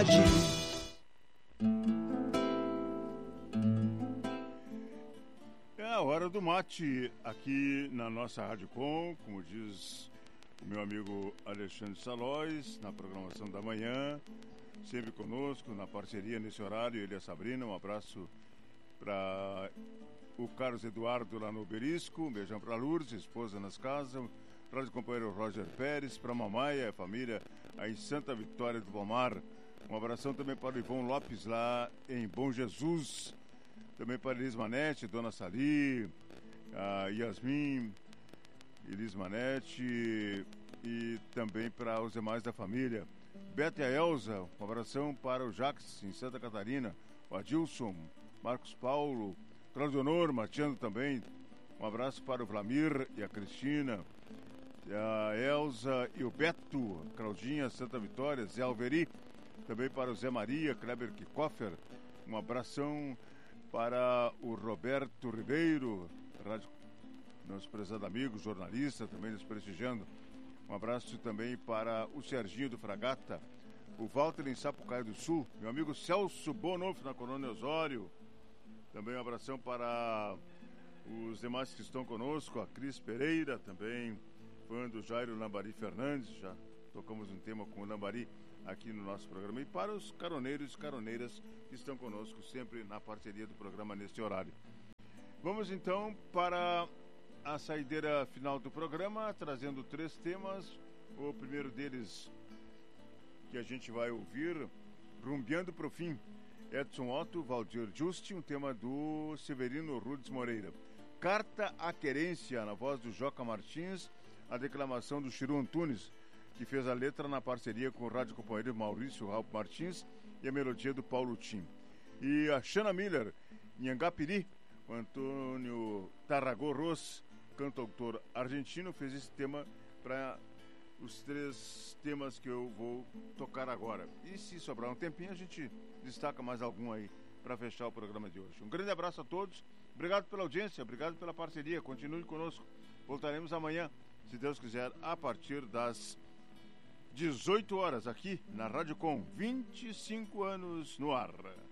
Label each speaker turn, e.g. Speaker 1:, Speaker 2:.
Speaker 1: cidade.
Speaker 2: É a hora do mate aqui na nossa Rádio Com, como diz o meu amigo Alexandre Salóis, na programação da manhã, sempre conosco, na parceria nesse horário, ele e a Sabrina. Um abraço para o Carlos Eduardo lá no Obelisco, um beijão para Lourdes, esposa nas casas, para o companheiro Roger Pérez, para a mamãe e a família aí em Santa Vitória do Palmar. Um abração também para o Ivon Lopes lá em Bom Jesus, também para Elis Manete, Dona Sali, a Yasmin, Elis Manete e também para os demais da família. Beto e a Elza, um abração para o Jax em Santa Catarina, o Adilson, Marcos Paulo, Claudionor, Matiano também. Um abraço para o Vlamir e a Cristina, a Elza e o Beto, Claudinha, Santa Vitória, Zé Alveri, também para o Zé Maria, Kleber Kikoffer. Um abração para o Roberto Ribeiro, rádio, nosso prezado amigo, jornalista, também nos prestigiando. Um abraço também para o Serginho do Fragata, o Walter em Sapucaia do Sul, meu amigo Celso Bonoff na Colônia Osório. Também um abração para os demais que estão conosco, a Cris Pereira, também fã do Jairo Lambari Fernandes, já tocamos um tema com o Lambari aqui no nosso programa, e para os caroneiros e caroneiras que estão conosco sempre na parceria do programa neste horário. Vamos então para a saideira final do programa, trazendo 3 temas. O primeiro deles que a gente vai ouvir, Rumbeando pro Fim, Edson Otto, Valdir Juste, um tema do Severino Rudes Moreira. Carta à Querência, na voz do Joca Martins, a declamação do Chiru Antunes, que fez a letra na parceria com o rádio companheiro Maurício Ralph Martins, e a melodia do Paulo Tim. E a Xana Miller, Nhangapiri, o Antônio Tarragorros, cantautor argentino, fez esse tema para os 3 temas que eu vou tocar agora. E se sobrar um tempinho, a gente destaca mais algum aí para fechar o programa de hoje. Um grande abraço a todos, obrigado pela audiência, obrigado pela parceria, continue conosco. Voltaremos amanhã, se Deus quiser, a partir das 18 horas aqui na Rádio Com, 25 anos no ar.